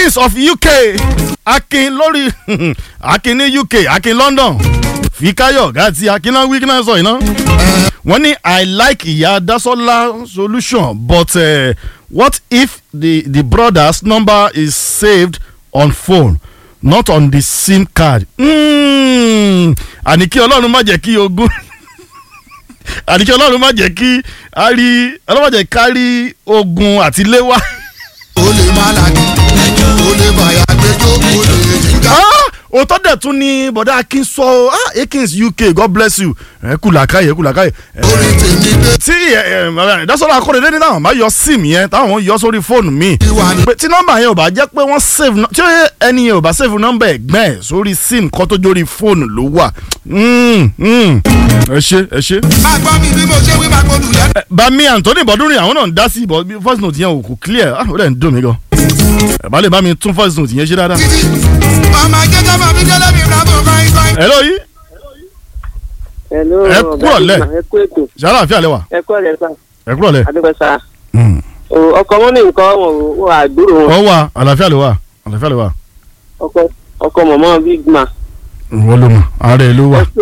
Akins of UK Akin lórí Akin ní UK Akin London Fikayo gàtí Akin náà wí kí náà sọ iná. Wọ́n ní I like Ìyá Dasola solution but what if the brother's number is saved on phone not on the SIM card? Àní kí Ọlọ́run má jẹ́ kí ogun àní kí Ọlọ́run má jẹ́ kí Ọlọ́run má jẹ́ kárí ogun àti léwá. O lè má làdí o lè bàyà gbẹjọ́ o lè yíká. Òótọ́ dẹ̀ tún ní bọ̀dá Akin sọ Akins UK God bless you ẹ kú làákàyè. Orin tèmi dé. Tí Dasola Akọ́rẹ́dé ní táwọn bá yọ sim yẹn táwọn yọ sórí fóònù mi pé tí nọ́mbà yẹn ò bá jẹ́ pé wọ́n save tí ẹni yẹn ò bá save nọ́mbà ẹ̀gbẹ́ ẹ̀ sórí sim kọ́ tó jórí fóònù ló wà. Ẹ ṣe. Má gbọ́ mi bí mo ṣe wí máa gbọ́dọ̀ yẹn. Bami Anthony Bọ́dúnrin àwọn náà ń dá sí ibọ̀ voice note yẹn ò kò clear ó dẹ̀ ń dùn mí gan. Ẹ bá lè bá mi tún voice note yẹn ṣe dáadáa. Títí ọmọ akẹ́kọ̀ọ́ máa fi délé mi rà bọ̀ káyín. Hello yìí. Hello. Ẹ kúrò lẹ̀. Ẹ kú ètò. Ṣàlàyé àfíà lẹ́wà. Ẹ kúrò lẹ̀ sá. Ẹ kúrò lẹ̀. Adúgbò sá. Ọkọ wọn ní nǹkan wọn àgbúrò wọn. Ọ wà àlàáfíà lè wà. Ọkọ mọ̀mọ́ big man. Wọ́n ló mọ̀ ààrẹ ló wà.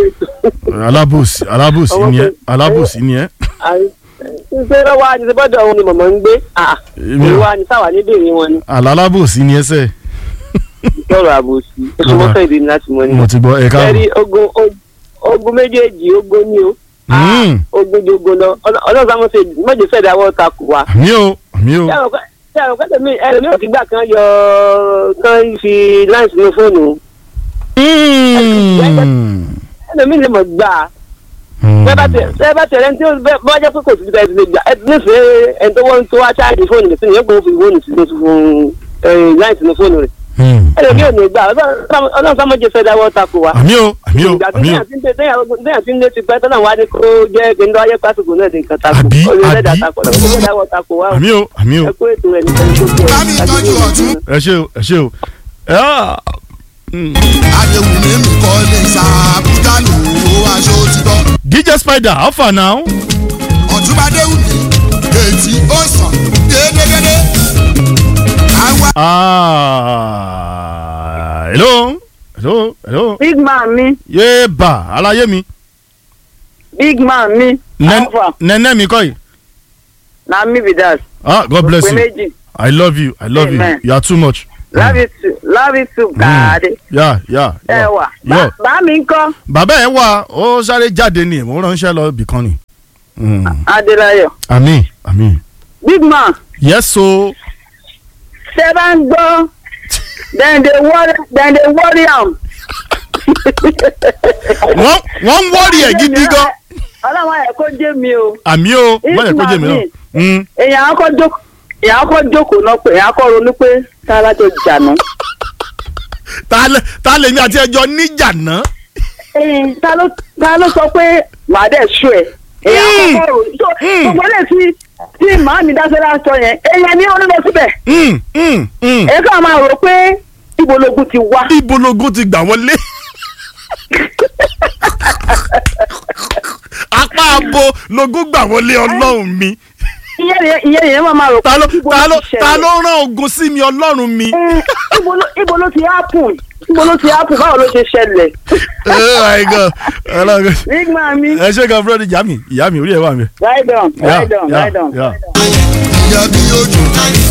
Alábòsí ni ẹ. Ṣé lọ́wọ́ àti ṣẹ́bọ́dọ̀ òun ni mọ̀mọ́ ń gbé? Ìwà ni sáwà níbèrè wọn ni. Alábòsí ni ẹsẹ̀. Ìtọ́rọ̀ àbòsí. Oṣù fẹ́ ìdí ni láti mọ ni. Mo ti gbọ́ ẹ̀ka. Ẹ̀rí ogun méjèèjì ogun ni o. Ogun di ogun lọ. Ọlọ́run sáwọn ṣe méje fẹ́ dáwọ́ takò wa. Àmì o. Ṣé àwọn ẹlòmíràn ò ti gbà kan yọ kan fi láì sínú fóònù. Ẹlòmíràn lè mọ̀ gbà. Bẹ́ẹ̀ bá tẹ̀lé ní tí bá jẹ́ pé kò sí ibi tẹ̀lé gbà nífẹ̀ẹ́ ẹni tó wọ́n tó wá ṣáàjì fóònù rẹ̀ sínú yẹn gbọ́n fi fóònù sínú láì sínú fóònù rẹ̀. Ẹlòmíràn ò ní gbà Ọlọ́run sáwọn méje fẹ́ dáwọ́ takò wa. Àmì o. Ìgbà tí déyàn ti ń lé ti pẹ́ tọ́lá wa ni kó jẹ́ kí n lọ ayé pásítọ̀ náà di nǹkan takò. Olùdẹ́dà takò lọ́wọ́ kó dáwọ́ takò wa. Àmì o. Ẹ kó ètò rẹ̀ nìkan tó kú. Bámi tọ́jú ọ̀tún. Ẹ ṣe o. Adéwùmí mi kọ́ lè ṣàbùdá lò ó aṣọ òtítọ́. DJ Spider how far now? Ọ̀túnba Adéwùmí ètí ó sàn gédégédé. Hello. Big man mi. Yéèbà aláyé mi. Big man mi. Nẹ́nẹ́ mi kọ́ yìí. Na mi be that. God bless you. Méjì. I love you. Amen. You are too much. Love you too, God. Yeah. Ẹ wà. Bá mi ń kọ́. Bàbá ẹ̀ wà ó sáré jáde ni mo ránṣẹ́ lọ bìkan ni. Adélayọ̀. Àmín. Big man. Yes so. Ṣé bá ń gbọ́? Then they worry am. Wọ́n ń wọ́ọ̀rì ẹ̀ gidi gan. Ọlọ́run ayẹ̀ kó jẹ́ mi o. Àmì o wọ́n yẹ kó jẹ́ mi náà. Èèyàn akọ́ jókòó náà pé èèyàn akọ́ ronú pé tá a lájọ jà náà. Ta lèmi àti ẹjọ́ níjà náà. Ta ló sọ pé màá dẹ̀ sú ẹ̀. Èèyàn akọ́ ronú. Gbogbo ilé tí màá mi Dasola sọ yẹn èèyàn ní onílọ síbẹ̀. Èyí kan máa rò pé ibologun ti wá. Ibologun ti gbà wọlé. Apá abo logun gbà wọlé Ọlọ́run mi. Ìyẹn máa rò pé ta ló rán ogun sí mi Ọlọ́run mi. Ibo ló ti happen báwo ló ṣe ṣẹlẹ̀. Oh my God. Big man mi. Ẹ ṣe kan fúlọ́ọ̀dì ìyá mi orí ẹ̀ wà mí. Ride on. Ìyá bí ojú.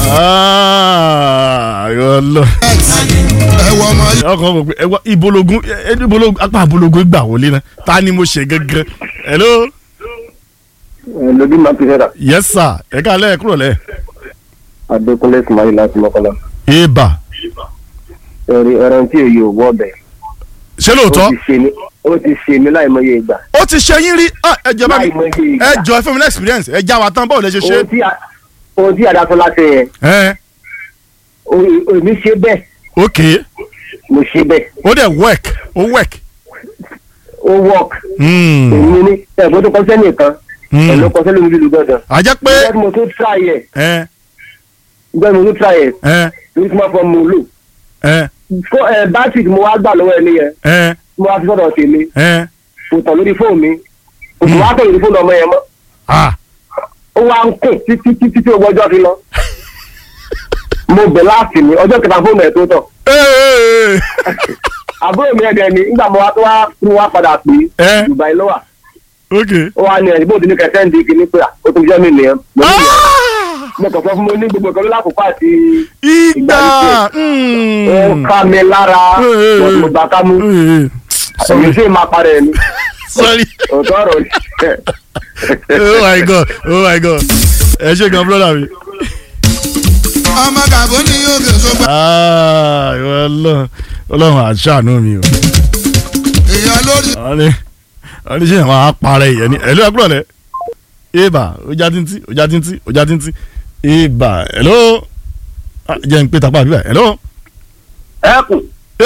Ọlọ. Ẹ wọ ọmọ yìí. Ọkàn mọ̀ pé ibologun apá ibologun gbà wọlé náà ta ni mo ṣe gángan. Hello. Lójú máa ń pèsè rà. Yes sir ẹ ká lẹ́ẹ̀ kúrò lẹ́ẹ̀. Adékúnlé Ismail láti Mọ́kànlá. Eba. Ẹran tí èyí ò wọ́ ọbẹ̀. Ṣé lóòótọ́? Ó ti ṣe mí láìmọye ìgbà. Ó ti ṣe yín rí ẹ jọ bá mi ẹ jọ fún mi ní experience ẹ já wa tán báwo lè ṣe ṣe. Ohun tí Dasola ṣe yẹn. Èmi ṣe bẹ́ẹ̀. Ok. Mo ṣe bẹ́ẹ̀. Ó dẹ̀ work. Ó work. Èmi ní ẹ̀gbọ́n tó kọ́ sẹ́ni kan. Ẹ̀lọ́ kọ́ sẹ́ni olúlu gbọ́dọ̀. A jẹ́ pé. Ìgbà tí mo tún try ẹ̀. Ní tí mo fọ́ mo lò. Bátìrì tí mo wá gbà lọ́wọ́ ẹni yẹn. Mo wá fi sọ́dọ̀ tèmi. Kò tàn lórí fóònù mi. Kò sì wá tàn lórí fóònù ọmọ yẹn mọ́. Ó wá ń kùn títí owó ọjọ́ fi lọ. mo bẹ̀ láti ní ọjọ́ kẹta fóònù ẹ̀ tó tọ̀. àbúrò mi ẹ̀dẹ̀ ni nígbà mo wá padà pé Dubai ló wà. ó wà ní ẹ̀dínbó tí ní kẹsẹ́ ń di kìíní pé ó tún jẹ́ mi nìyẹn. mo kàn fọ́ fún mi ní gbogbo ìkọlù lákòókò àti ìgbà ó ká mi lára mo gbà ká mú èmi sì máa parẹ́ ni. sorry. òótọ́ ọ̀rọ̀ ni. oh my god ẹ ṣe gan brother mi. ọmọ gàbó ní yóò gé so gbà. ọlọ́run àṣàánú mi o. èèyàn lórí. wọ́n ní ṣe àwọn apààrẹ ìyẹn ni ẹ̀lú ẹ̀kúrọ̀ lẹ̀ eba ọjà títí eba ẹ̀ló jẹ́ ń pè tapá àbíbà ẹ̀ló. ẹkùn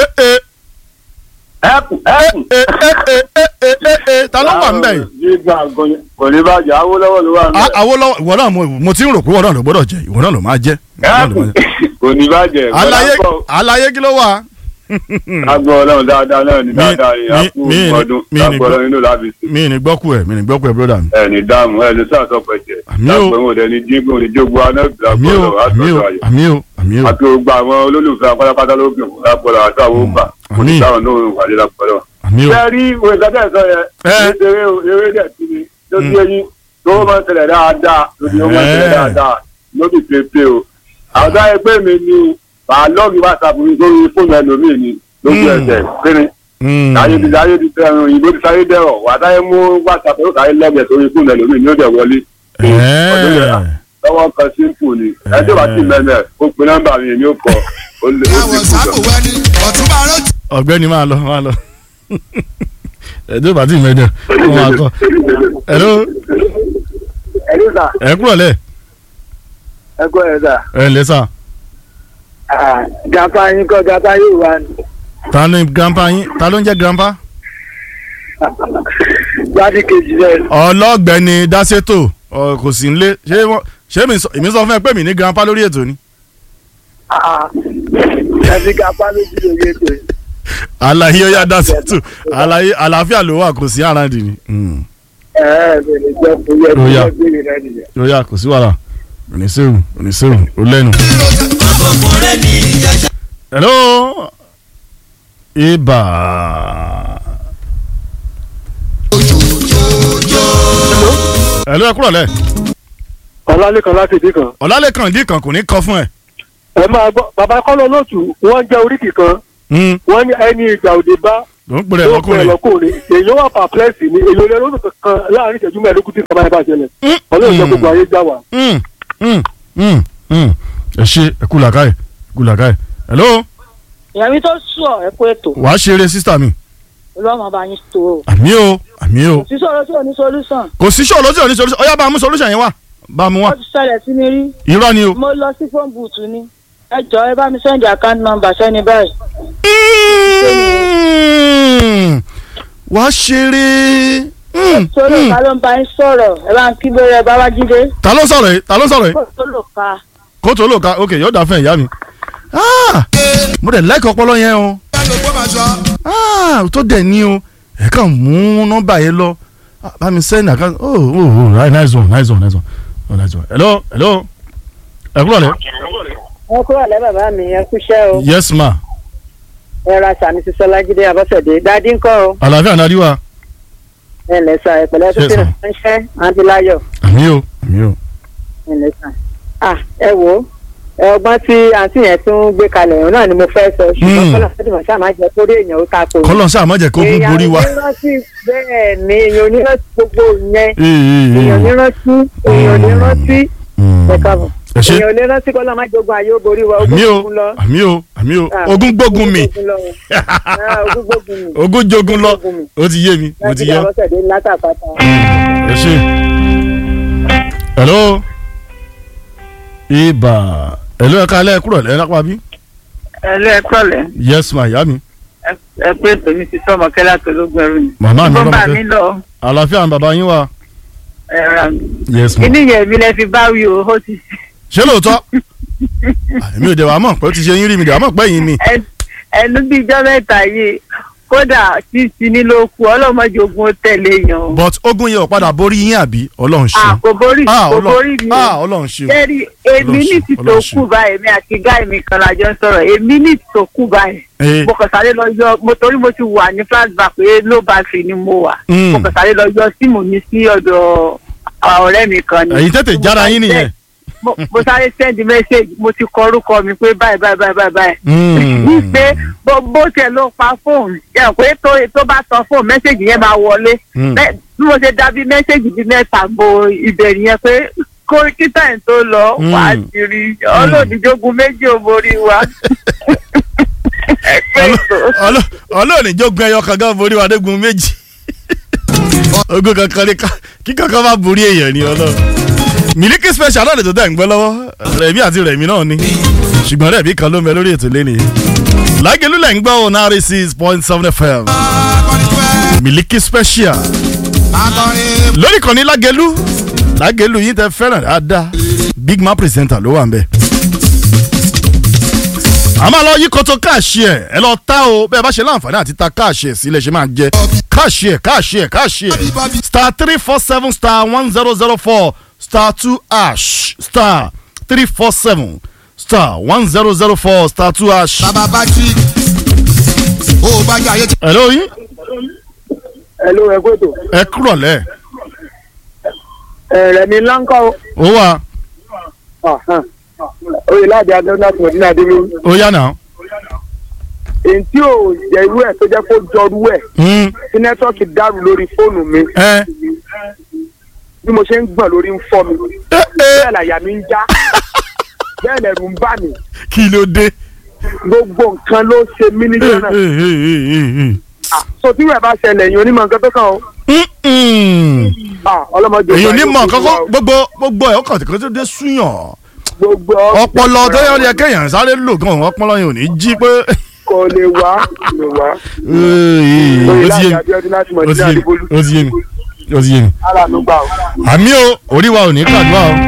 ta ló wà ń bẹ̀ yìí. kò ní bàjẹ́ Awólọ́wọ̀ ló wà ń bẹ̀. Awólọ́wọ̀ ìwọ náà mo ti ń rò pé ìwọ náà ló gbọ́dọ̀ jẹ ìwọ náà ló máa jẹ. kò ní bàjẹ́. àlàyé kí ló wà. agbọ́ Ọlọ́run dáadáa náà ní dáadáa yìí àpò ọdún lágbọ́ Ọlọ́run nínú lábìsí. mi ní gbọ́kú ẹ̀ broda mi. ẹ ní dáàmú ẹ ní sáà sọpẹ jẹ. lágbọ́ wọn dẹ ní jíǹkù ní jógbó anábìlà gbọ́dọ̀ àtọ́jọ́ ayé. àmì o. àti gbogbo àwọn olólùfẹ́ pátápátá lókè fún lágbọ́dọ̀ àti àwọn ògbà kò ní sáwọn náà wà ní lágbọ́dọ̀. ṣé rí ìwé ìdájọ́ ìsọ yẹn eré dẹ̀ sí ni tó ti yẹn tó máa ń tẹ̀lé dáadáa lóbi pépé o. àwọn táyé pé mi ni màá lọ́ọ̀gì WhatsApp mi lórí fóònù ẹlòmíì ni lójú ẹsẹ̀ péré. ayé ti tẹ ẹran òyìnbó ti sáré dẹ̀rọ̀ wà táyé mú WhatsApp ló sáré lẹ́gbẹ̀ẹ́ sórí fóònù ẹlòmíì ni ó dẹ̀ wọlé. ọdún yẹn lọ́wọ́ kan simple ni ẹjọ́ bá ti mẹ́mẹ́ ó pe nọ́mbà mi èmi ó kọ ó lè ó ti kú jọ. ọ̀gbẹ́ni máa lọ ẹjọ́ bá ti mẹ́mẹ́ ó máa kọ. ẹ̀lú sà. ẹ kúrọ̀ lẹ̀. ẹ kúrọ̀ lẹ̀ sà. ẹ lẹ́ sà. grandpa yín kọ́ grandpa yóò wá ní. ta ni grandpa yín ta ló ń jẹ́ grandpa. jáde kejì rẹ. ọlọ́gbẹ́ni Dáṣètò kò sí nílé ṣé èmi sọ fún ẹ pé mi ní grandpa lórí ètò ni. ẹbí grandpa ló ti lórí ètò yìí. àlàyé ọyá Dáṣètò àlàáfíà ló wà kò sí àràǹdì ni. bẹ̀rẹ̀ jẹ́ fún yẹ kí wọ́n gbé rẹ nìyẹn. ọyá kò sí wàhálà oníṣègùn ó lẹ́nu. hello ibà. hello ẹ kúrọ̀ lẹ̀. ọlálẹ́kan láti ìdí kan. ọlálẹ́kan ìdí kan kò ní kọ fún ẹ. ẹ máa gbọ́ bàbá kọ́lọ́ lóòtù wọ́n jẹ́ oríkì kan wọ́n ní ẹni ìgbà òde bá ló ń pèrè lọ́kùnrin èyí wà pàpẹ́sì ní èyí olè lóṣù kan láàrin ìṣẹ́jú mẹ́ẹ̀ẹ́dógún tí sábà yẹn bá ṣẹlẹ̀ ọlọ́run sọ gbogbo ayé já wa. ẹ ṣe ẹ kú làkàyè hello. ìyàwó tó sùọ ẹ kó ètò. wàá ṣeré sísítà mi. olúwa bá yín tó o. àmì o. kò sí sọ̀rọ̀ tí ò ní solution. kò sí sọ̀rọ̀ tí ò ní solution ọ̀yá bá a mú solution yẹn wá bá a mú wá. ó ti ṣẹlẹ̀ sí mi rí. irọ́ ni o. mo lọ sí phone booth ni ẹ jọ ẹ bá mi send account number sẹ́ni báyìí. wàá ṣeré. sọ̀rọ̀ ta ló ń bá yín sọ̀rọ̀ ẹ bá ń kí bóyá ẹ bá wá jíde. ta ló sọ̀rọ̀ yìí. kó tó lò ká. ok yóò dà fún ìyá mi. mo dẹ̀ like ọpọlọ yẹn o. tó dẹ̀ ní o ẹ̀ kàn mú nọ́mbà yẹn lọ bá mi send account nice one. hello ẹ kúrò lẹ́. ẹ kúrò lẹ́ bàbá mi ẹ kúṣẹ́ o. yes ma. ẹ ra sàmì sísọ lájídé abọ́sẹ̀dé dádì ńkọ́ o. àlàáfíà náà díwà. ẹ lẹ sà ẹ pẹ̀lẹ́ tó tẹ̀lé ránṣẹ́ àǹtí láyọ̀. àmì o. ẹ lẹ sà. ẹ wo ọgbọ́n tí àǹtí yẹn tún gbé kalẹ̀ ọ̀hún náà ni mo fẹ́ sọ ṣùgbọ́n kọ́lọ̀ sẹ́dùmọ̀ sáà máa jẹ́ kórí èèyàn ó ta ko. kọ́lọ̀ sáà máa jẹ́ kó kún borí wa. bẹ́ẹ̀ ni èèyàn onírántí gbogbo yẹn èèyàn onírántí ẹ káàbọ̀ èèyàn onírántí kọ́lọ̀ máa jogun ayé ó borí wa ogún jogun lọ. àmì o ogún gbógun mi ogún jogun lọ ó ti yé mi mo ti yọ. ẹ ṣe hello ibà hello ẹ káalẹ́ kúrò lẹ́ lápá bí. hello ẹ kúrò lẹ́. yes ma ìyá mi. ẹ pé tèmi ti sọ ọmọkẹ́lá tó ló gbẹrù ni. màmá mi bàbá mi lọ. àlàáfíà bàbá yín wà. yes ma. inú yẹn mi lẹ fi bá wí o ó ti. ṣé lóòótọ́ èmi ò dẹ̀ wá mọ̀ pé ó ti ṣe yín rí mi dẹ̀ wá mọ̀ pé yín ni. ẹnu bí ijọ́ mẹ́ta yìí kódà títí nílò kú ọlọ́mọdé ogun tẹ̀lé yan. but ogun yẹn ò padà borí yín àbí ọlọ́run ṣe. kò borí mi. ọlọ́run ṣe. kẹ́rì èmi ní ti tó kú báyìí èmi àti gáì mi kan lájọ ń sọ̀rọ̀ èmi ní ti tó kú báyìí. mo kàn sáré lọ yọ torí mo ti wà ní flashback pé low battery ni mo wà. mo kàn sáré lọ yọ síìmù mi sí ọ̀dọ̀ ọ̀rẹ́ mi kan ni. èyí tètè jára yín nìyẹn. mo sáré send message mo ti kọ orúkọ mi pé báyìí. ní pé bó tiẹ̀ ló pa fóònù yẹn pé tó bá sọ fóònù message yẹn máa wọlé. bí mo ṣe dàbí message bíi mẹ́ta bo ibẹ̀ nìyẹn pé kó kíta ẹ̀ tó lọ wàá ti rí ọlọ́ọ̀dìjógun méjì ò borí wa. ọlọ́ọ̀dìjógun ẹyọ kankan borí wa dégun méjì. ogun kankan ní kí kankan bá borí èèyàn ni ọlọ́run. Miliki Special náà lè tó tẹ̀ ń gbọ́ lọ́wọ́ Rẹ̀mí àti Rẹ̀mí náà ni ṣùgbọ́n Rẹ̀mí kan ló ń bẹ lórí ètò lẹ́nìí. Lágẹ̀lú lẹ̀ ń gbọ́ 96.7 FM Miliki Special lórí kan ní Lágẹ̀lú yín tẹ fẹ́ràn dáadáa Big Man presenter ló wà ń bẹ̀. a máa lọ yí koto káàṣì ẹ lọ ta o bẹ́ẹ̀ bá ṣe láǹfààní àti ta káàṣì ẹ sílẹ̀ ṣe máa jẹ káàṣì ẹ star 347 star 1004 star 2 hash star 347 star 1004 star 2 hash. bàbá Patrick ó bá jẹ́ ayé. hello yín. hello ẹ kóòtù. ẹ kúrọ̀ lẹ̀. Rẹ̀mí láńkọ́. ó wà. oyè láàbí adé láti mọ̀dínà adébí. ó yá náà. èyí tí ò jẹ́ irú ẹ̀ tó jẹ́ kó jọrú ẹ̀. tí nẹ́tọ́ọ̀kì dàrú lórí fóònù mi. bí mo ṣe ń gbọ̀n lórí ń fọ́ mi. bẹ́ẹ̀ làyà mi ń já. bẹ́ẹ̀ lẹ̀rù ń bà mí. kí ló dé. gbogbo nǹkan ló ṣe mí níjọ́ náà. so tí wẹ́ẹ̀ bá ṣẹlẹ̀ èèyàn onímọ̀ nǹkan tó kàn ó. ọlọ́mọdé èèyàn onímọ̀ nǹkan kó gbogbo ẹ̀ ọkàn tó dé súyàn. ọpọlọ tó yẹ kéèyàn sáré lò gan ọpọlọ yẹn ò ní jí pé. kò lè wá. ó ti yé mi. àmì o orí wa ò ní kàdúrà o.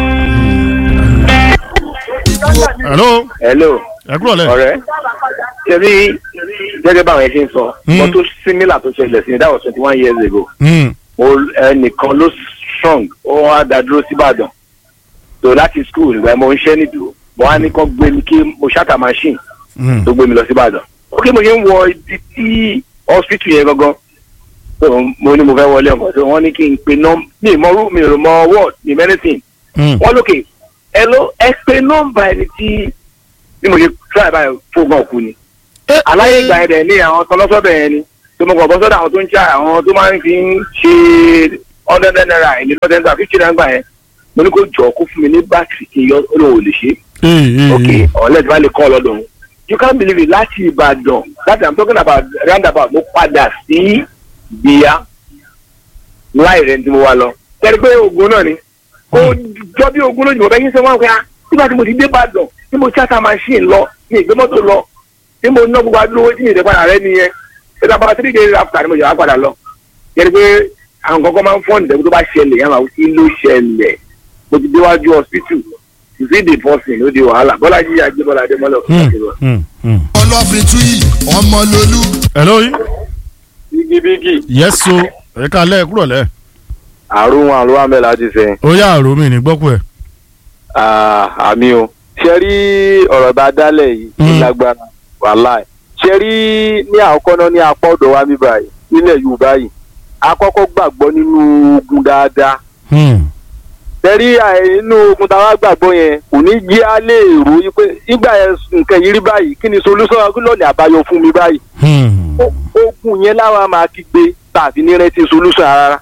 hello. ẹ kúrò lẹ. ọ̀rẹ́ ṣebí gẹ́gẹ́ báwọn ẹ ṣe ń sọ wọ́n tó similar tó ṣẹlẹ̀ sí ní that was 21 years ago. ẹnìkan ló strong ó wá dá dúró síbàdàn tó láti school ìgbà mo ń ṣẹ́ nìdúró mo wá ní kán gbé mi kí mo ṣàtà machine tó gbé mi lọ síbàdàn. ó kí mo ṣe ń wọ ibi tí hospital yẹn gangan mo ní mo fẹ́ wọlé ọkọ̀ tó wọ́n ní kí n pe nọ́mbà mi ò mọ word mi medicine. wọ́n lókè ẹ pe nọ́mbà ẹni tí bí mo ṣe try báyìí fóògùn ọ̀kú ni. aláyé ìgbà yẹn dẹ̀ ní àwọn tọ́lọ́sọ́bẹ̀ yẹn ni tó mo kàn bọ́ sọ́dọ̀ àwọn tó ń ṣe àwọn tó máa ń fi ń ṣe $100 ìní lọ́dẹ́ńtà $50 gbà yẹn mo ní kó jọ kó fún mi ní bátìrì kí n yọ olóhùn ò lè ṣe. ok ọ̀lẹ́dì bá lè kọ́ ọ lọ́dọ̀ you can't believe it láti Ìbàdàn that I'm talking about roundabout mo padà sí bíyà láì rẹ̀ ní mo wá lọ. tẹ́lẹ̀ pé ogun náà ni ó jọ bí ogun lójú ọ̀bẹ yín sọ wọn pé nígbà tí mo ti dé Ìbàdàn tí mo ṣáta machine lọ ní ìgbé mọ́tò lọ tí mo ná gbogbo adúlówó tí mi ìdẹ́ padà rẹ nìyẹn ṣé ta padà 3 days after ni mo yà wá padà lọ. tẹ́lẹ̀ pé àwọn kankan máa ń fọ́ọ̀nù tẹ́lẹ̀ tó bá ṣẹlẹ̀ yàrá kí ló ṣẹlẹ̀ mo ti déwájú hospital to see the person ó di wàhálà Bọ́lájí Ajíbọ́lá Adémọ́lá ọlọ́fin túyì ọmọ lolú. hello yín. bígí. yes so ẹ ká lẹ́ kúrò lẹ́. àrùn àmẹ́ láti sẹ́yìn. ó yá àrùn mi ní gbọ́kú ẹ̀. àmì o ṣe rí ọ̀rọ̀ bá dálẹ̀ yìí ní lágbára wàhálà ẹ̀ ṣe rí ní àkọ́kọ́ náà ní apá ọ̀dọ̀ wa mi báyìí nílẹ̀ Yorùbá yìí àkọ́kọ́ gbàgbọ́ nínú ogun dáadáa. tẹ́rí inú ogun táwa gbàgbọ́ yẹn kò ní jí á lè rò yí pé nígbà yẹn nǹkan yìí rí báyìí kí ni solution lọ́ọ̀nì àbáyọ fún mi báyìí. ogun yẹn láwa máa kígbe tàbí nírètí solution rárá.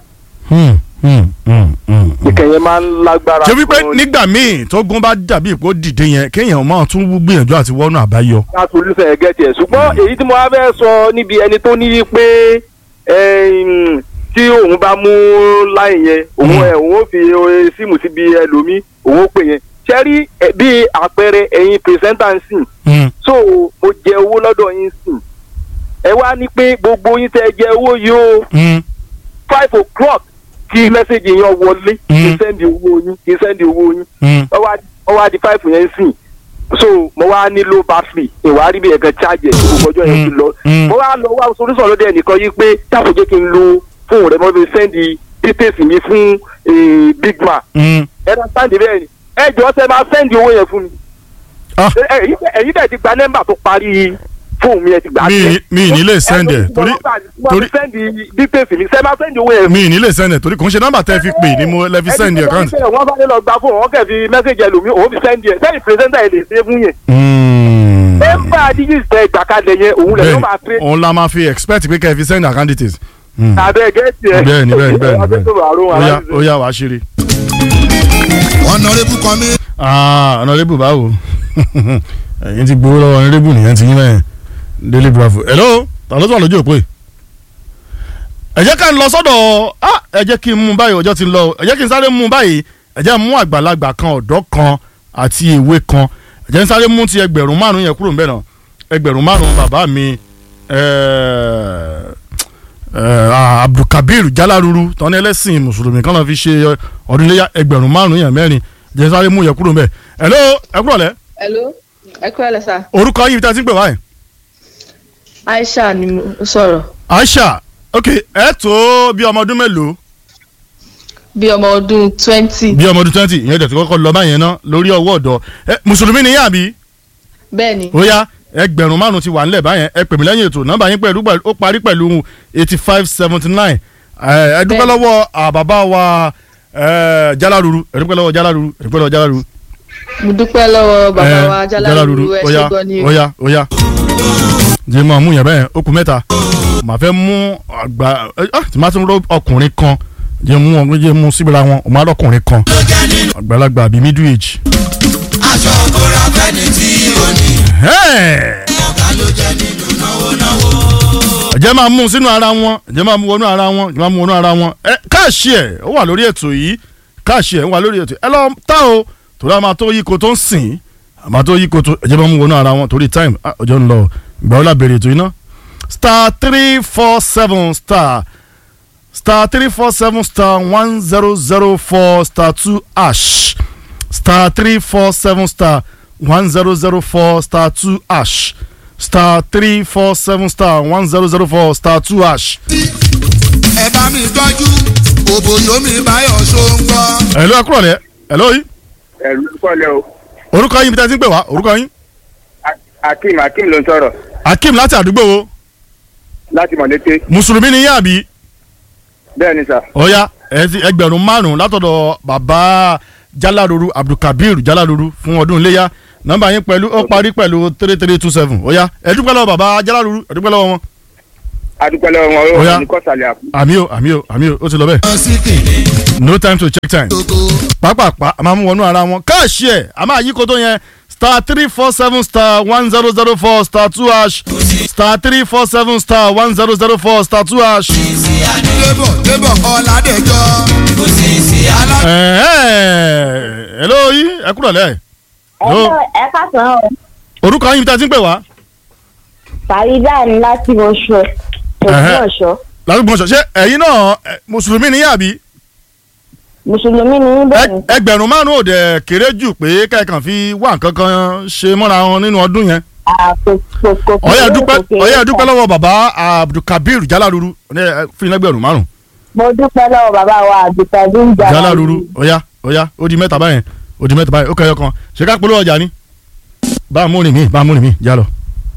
nǹkan yẹn máa ń lágbára. ṣé wípé nígbà míì tó gun bá dàbí ìpò dìde yẹn kéèyàn máa tún gbìyànjú àti wọ́nà àbáyọ. ká solution ẹ̀ gẹ́tì ẹ̀ ṣùgbọ́n èyí tí mo wá fẹ́ sọ níbi ẹni tó ní pé tí òun bá mú láì yẹn òun ó fi síìmù síbi ẹlòmí òun ó pè yẹn ṣe rí bí àpẹẹrẹ ẹ̀yin pìrìsẹ́ńtà ń sìn so mo jẹ owó lọ́dọ̀ yín sìn ẹ wá ní pé gbogbo yín tẹ́ jẹ owó yìí ó 5 o'clock kí mẹ́sẹ̀gì yẹn wọlé kí sẹ́ndì owó yín ọwọ́ á di 5 yẹn sìn so mo wá ní low battery ìwà rí bí ẹ̀kan charge ẹ̀ gbogbo ọjọ́ yẹn ti lọ mo wá lọ wá solution lọ́dọ̀ ẹnìkan yìí pé táàpù jẹ́ kí n lo fóònù rẹ̀ mo fi send details mi fún big man ẹ̀rọ sáǹdì bẹ́ẹ̀ ni ẹ jọ ṣe máa send owó yẹn fún mi ẹ̀yin dẹ̀ ti gba nọ́mbà tó parí fóònù mi ẹ ti gbà mi ní lè send ẹ̀ torí send details mi ṣe máa send owó yẹn fún mi. mi ní lè send ẹ̀ torí kò ń ṣe nọ́mbà tẹ́ fi pè ní mo lẹ́ fi send ẹ̀ account. wọ́n bá dé lọ gba fóònù wọ́n kẹ́ fi message ẹlòmíì òun fi send ẹ̀ sẹ́yìn pírẹsẹ́ńtà ẹ̀ lè ṣe fún yẹn. nọ́mbà digits tẹ gbà kalẹ̀ yẹn òun lẹ̀ ló máa pè. òun la máa fi expect pé kẹ́ ẹ fi send account details. àbẹ̀ gẹ̀ẹ́sì ẹ̀ bẹ́ẹ̀ni ó yá wàá ṣeré. Honorable kọ́mí. Honorable báwo ẹ̀yin ti gbowó lọ́wọ́ Honorable nìyẹn ti yín mẹ́rin Daily Bravo. Hello ta ló tún wà lójú òpó yìí. ẹ jẹ́ ká ń lọ sọ́dọ̀ ẹ jẹ́ kí n mú báyìí ọjọ́ ti ń lọ ẹ jẹ́ kí n sáré mú báyìí ẹ jẹ́ mú àgbàlagbà kan ọ̀dọ́ kan àti èwe kan ẹ jẹ́ n sáré mú ti 5,000 yẹn kúrò níbẹ̀ náà 5,000 bàbá mi Abdulkabir Jalaruru tọ́ni ẹlẹ́sìn mùsùlùmí kan náà fi ṣe ọdún iléyà 5,000 yẹn mẹ́rin ẹ jẹ́ sáré mú yẹn kúrò níbẹ̀. Hello ẹ kúrò lẹ́. Hello ẹ kúrò lẹ́ sà. orúkọ yìí bí ta ti ń pè wáyé. Aisha ni mo sọ̀rọ̀. Aisha ok ẹ tó bí ọmọ ọdún mélòó. bí ọmọ ọdún 20. bí ọmọ ọdún 20 ìyẹn dẹ̀ tó kọ́kọ́ lọ báyẹn náà lórí ọwọ́ ọ̀dọ́ mùsùlùmí ni yín àbí. bẹ́ẹ̀ni. ó yá 5,000 ti wà nílẹ̀ báyẹn ẹ pè mí lẹ́yìn ètò nọ́mbà yín pẹ̀lú ó parí pẹ̀lú 8579 ẹ dúpẹ́ lọ́wọ́ bàbá wa Jalaruru ẹ dúpẹ́ lọ́wọ́ Jalaruru ẹ dúpẹ́ lọ́wọ́ Jalaruru. mo dúpẹ́ lọ́wọ́ bàbá wa Jalaruru ẹ ṣe gan ni o. ó yá jẹ́ máa mú yẹn bẹ́ẹ̀ ó kù mẹ́ta màá fẹ́ mú àgbà tí màá tún rọ ọkùnrin kan jẹ́ mú síbíra wọn ò máa lọ́kùnrin kan àgbàlagbà bíi middle age. aṣọ òkúra fẹ́ni tí ó ní. ọ̀gá ló jẹ́ nínú náwó. jẹ́ máa mú sínú ara wọn jẹ́ máa mú wọnú ara wọn jẹ́ máa mú wọnú ara wọn káàṣì ẹ̀ ó wà lórí ètò yìí káàṣì ẹ̀ ó wà lórí ètò ẹ lọ tá o torí a máa tó yí ko tó ń sìn a máa tó yí ko tó ẹ jẹ́ máa mú wọnú ara wọn torí time ọjọ́ ń lọ ìgbà wọlé àbẹ̀rẹ̀ ètò yìí ná *347 *347 *1004 *2 hash *347 *1004 *2 hash *347 *1004 *2 hash. ẹ bá mi tọ́jú òbòyómi báyọ̀ ṣóńgbọ́. Hello ẹ kúrò lẹ́ hello yìí. ẹ̀rù kọ́lẹ̀ o. orúkọ yín bí tẹ́ ti ń pè wá orúkọ yín. Akeem ló ń sọ̀rọ̀. Akeem láti àdúgbò wo. láti Mọ̀lété. mùsùlùmí ni yín àbí. bẹ́ẹ̀ ni sà. ọ̀ya 5,000 látọ̀dọ̀ bàbá Jalaruru Abdulkabir Jalaruru fún ọdún iléyà nọ́mbà yín pẹ̀lú ó parí pẹ̀lú 3327 ọ̀ya ẹ dúpẹ́ lọ́wọ́ bàbá Jalaruru ẹ dúpẹ́ lọ́wọ́ wọn. adúpẹ́ lọ́wọ́ wọn Ọ̀ya. ó ní kọ́sàlẹ̀ àpò. àmì o ó ti lọ bẹ́ẹ̀. no time to check time. pápápá a máa mú wọnú ara wọn káàṣì ẹ̀ a máa yí koto yẹn *347 *1004 *2 hash *347 *1004 *2 hash. débọ̀ ọ̀làdẹ̀jọ́. hello yìí ẹ kúrò lẹ́. ẹ káàsán o. orúkọ yín bí ta ti ń pè wá. Farida ni láti Ọ̀ṣọ́ Ògbómọ̀ṣọ́. lárúgbọ̀n ṣe ẹ̀yin náà mùsùlùmí ni yín àbí. mùsùlùmí ni yín bẹ́ẹ̀ ni. 5,000 ò dẹ̀ kéré jù pé kẹ́ẹ̀kan fi wá nǹkan kan ṣe mọ́ra wọn nínú ọdún yẹn. ọ̀yá dúpẹ́ lọ́wọ́ bàbá Abdulkabir Jalaruru fún 5,000. mo dúpẹ́ lọ́wọ́ bàbá wa Abdulkabir Jalaruru ọ̀yá ó di mẹ́ta báyẹn ó kẹyọ kan ṣe ká polówó ọjà ni bá a múrin mi jálọ.